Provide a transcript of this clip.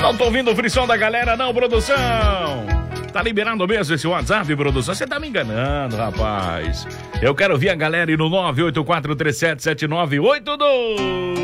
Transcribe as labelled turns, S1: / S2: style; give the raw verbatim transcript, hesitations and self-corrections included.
S1: Não tô ouvindo o frição da galera, não, produção. Tá liberando mesmo esse WhatsApp, produção? Você tá me enganando, rapaz. Eu quero ouvir a galera e no nove oito quatro três sete sete nove oito dois.